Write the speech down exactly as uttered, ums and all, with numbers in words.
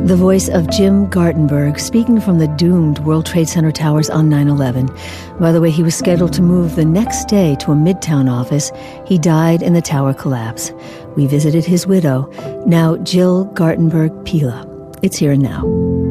The voice of Jim Gartenberg speaking from the doomed World Trade Center towers on nine eleven. By the way, he was scheduled to move the next day to a Midtown office. He died in the tower collapse. We visited his widow, now Jill Gartenberg Pila. It's here and now.